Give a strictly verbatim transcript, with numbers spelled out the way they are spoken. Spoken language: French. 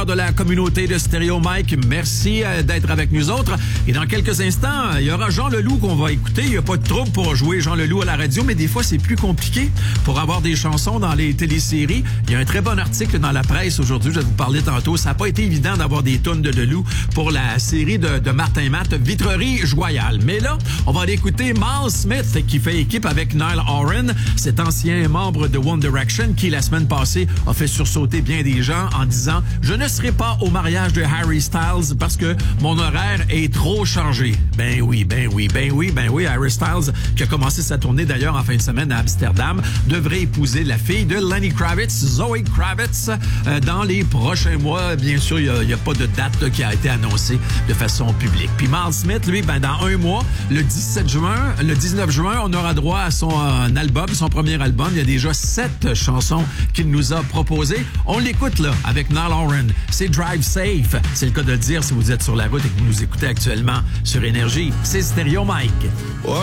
auditeurs de la communauté de Stéréo Mike, merci d'être avec nous autres. Et dans quelques instants, il y aura Jean Leloup qu'on va écouter. Il n'y a pas de trouble pour jouer Jean Leloup à la radio, mais des fois, c'est plus compliqué pour avoir des chansons dans les téléséries. Il y a un très bon article dans la presse aujourd'hui, je vais vous parler tantôt. Ça n'a pas été évident d'avoir des tonnes de Leloup pour la série de, de Martin Matt, Vitrerie Joyale. Mais là, on va aller écouter Miles Smith qui fait équipe avec Niall Horan, cet ancien membre de One Direction qui, la semaine passée, a fait sursauter bien des gens en disant « Je ne serai pas au mariage de Harry Styles parce que mon horaire est trop chargé. » Ben oui, ben oui, ben oui, ben oui. Harry Styles, qui a commencé sa tournée d'ailleurs en fin de semaine à Amsterdam, devrait épouser la fille de Lenny Kravitz, Zoe Kravitz, euh, dans les prochains mois. Bien sûr, il n'y a, a pas de date là, qui a été annoncée de façon publique. Puis Miles Smith, lui, ben dans un mois, le dix-sept juin, le dix-neuf juin, on aura droit à son euh, album, son premier album. Il y a déjà sept chansons qu'il nous a proposées. On l'écoute là avec Niall Horan. C'est Drive Safe. C'est le cas de le dire si vous êtes sur la route et que vous nous écoutez actuellement sur Énergie. C'est Stéréo Mike. Ouais.